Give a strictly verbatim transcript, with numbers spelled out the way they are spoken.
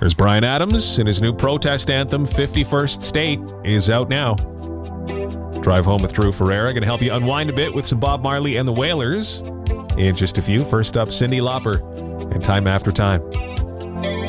There's Bryan Adams, and his new protest anthem, fifty-first State, is out now. Drive Home with Drew Ferreira, going to help you unwind a bit with some Bob Marley and the Wailers in just a few. First up, Cyndi Lauper and Time After Time.